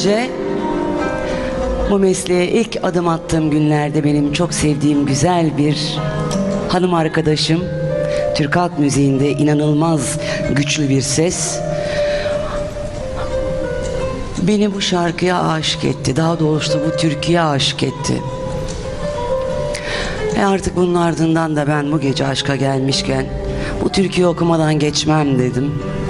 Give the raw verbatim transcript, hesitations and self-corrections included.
önce bu mesleğe ilk adım attığım günlerde benim çok sevdiğim güzel bir hanım arkadaşım, Türk halk müziğinde inanılmaz güçlü bir ses, beni bu şarkıya aşık etti. Daha doğrusu bu türküye aşık etti. E artık bunun ardından da ben bu gece aşka gelmişken bu türküyü okumadan geçmem dedim.